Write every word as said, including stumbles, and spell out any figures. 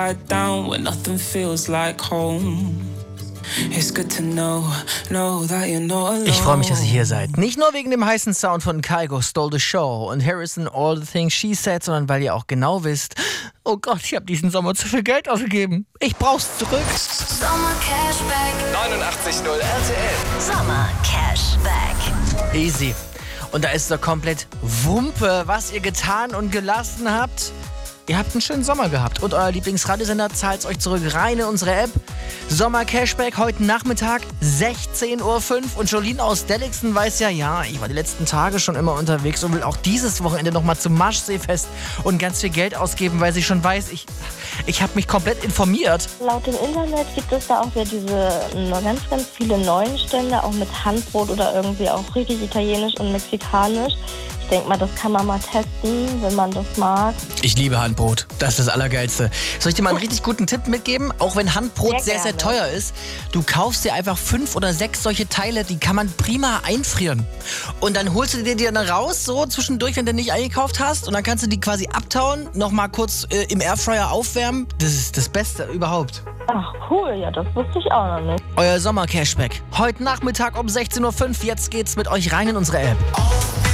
down when nothing feels like home. It's good to know, know that you're not alone. Ich freue mich, dass ihr hier seid. Nicht nur wegen dem heißen Sound von Kygo, Stole the Show und Harrison, All the Things She Said, sondern weil ihr auch genau wisst, oh Gott, ich habe diesen Sommer zu viel Geld ausgegeben. Ich brauch's zurück. Sommer Cashback. neunundachtzig Komma null R T L. Sommer Cashback. Easy. Und da ist doch komplett Wumpe, was ihr getan und gelassen habt. Ihr habt einen schönen Sommer gehabt und euer Lieblingsradiosender zahlt euch zurück rein in unsere App. Sommer Cashback heute Nachmittag sechzehn Uhr fünf und Jolene aus Delixen weiß ja, ja, ich war die letzten Tage schon immer unterwegs und will auch dieses Wochenende nochmal zum Maschseefest und ganz viel Geld ausgeben, weil sie schon weiß, ich, ich habe mich komplett informiert. Laut dem Internet gibt es da auch ja diese ganz, ganz viele neuen Stände, auch mit Handbrot oder irgendwie auch richtig italienisch und mexikanisch. Ich denke mal, das kann man mal testen, wenn man das mag. Ich liebe Handbrot. Das ist das Allergeilste. Soll ich dir mal einen richtig guten Tipp mitgeben? Auch wenn Handbrot sehr, sehr, sehr teuer ist, du kaufst dir einfach fünf oder sechs solche Teile, die kann man prima einfrieren. Und dann holst du dir die dann raus, so zwischendurch, wenn du nicht eingekauft hast. Und dann kannst du die quasi abtauen, nochmal kurz äh, im Airfryer aufwärmen. Das ist das Beste überhaupt. Ach cool, ja, das wusste ich auch noch nicht. Euer Sommer-Cashback. Heute Nachmittag um sechzehn Uhr fünf. Jetzt geht's mit euch rein in unsere App.